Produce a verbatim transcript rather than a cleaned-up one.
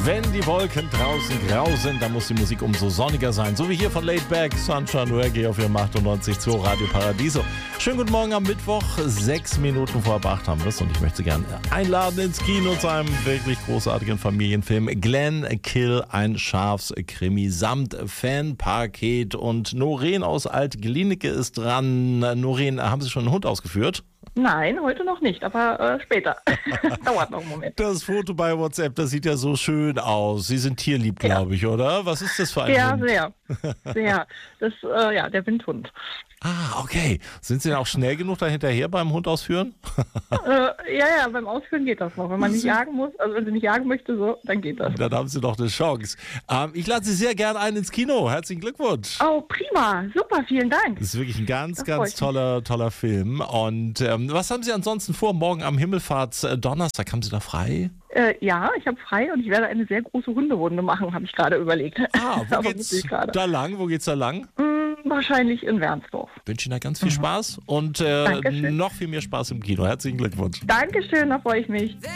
Wenn die Wolken draußen grau sind, dann muss die Musik umso sonniger sein. So wie hier von Laid Back, Sunshine Reggae auf Ihrem achtundneunzig Komma zwei Radio Paradiso. Schönen guten Morgen am Mittwoch, sechs Minuten vor halb acht haben wir es und ich möchte Sie gerne einladen ins Kino zu einem wirklich großartigen Familienfilm. Glenn Kill, ein Schafskrimi samt Fanpaket und Noreen aus Alt-Glienicke ist dran. Noreen, haben Sie schon einen Hund ausgeführt? Nein, heute noch nicht, aber äh, später. Dauert noch einen Moment. Das Foto bei WhatsApp, das sieht ja so schön aus. Sie sind tierlieb, glaube ich, oder? Was ist das für ein Ja, Hund? sehr. Sehr. Das, äh, ja, der Windhund. Ah, okay. Sind Sie denn auch schnell genug da hinterher beim Hund ausführen? äh, ja, ja, beim Ausführen geht das noch. Wenn man nicht jagen muss, also wenn sie nicht jagen möchte, so, dann geht das. Dann haben Sie doch eine Chance. Ähm, ich lade Sie sehr gerne ein ins Kino. Herzlichen Glückwunsch. Oh, prima. Super, vielen Dank. Das ist wirklich ein ganz, Das ganz freut mich. toller, toller Film. Und ähm, was haben Sie ansonsten vor? Morgen am Himmelfahrtsdonnerstag, haben Sie da frei? Äh, ja, ich habe frei und ich werde eine sehr große Hunderunde machen, habe ich gerade überlegt. Ah, wo Aber geht's muss ich gerade. da lang? Wo geht's da lang? Hm, wahrscheinlich in Wernsdorf. Ich wünsche Ihnen da ganz viel Spaß und äh, Dankeschön. noch viel mehr Spaß im Kino. Herzlichen Glückwunsch. Dankeschön, da freue ich mich.